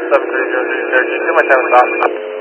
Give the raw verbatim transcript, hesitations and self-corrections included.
seven three zero three zero two, my time is off.